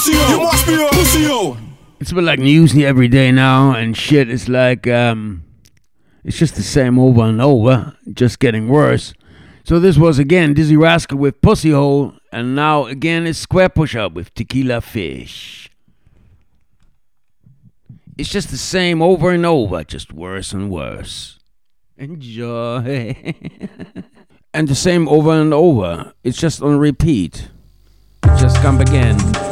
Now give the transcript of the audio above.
You must be a pussy, yo. It's a bit like news every day now, and shit is like, it's just the same over and over, just getting worse. So this was again Dizzy Rascal with Pussy Hole, and now again it's Square Push-Up with Tequila Fish. It's just the same over and over, just worse and worse. Enjoy. And the same over and over. It's just on repeat. Just come again.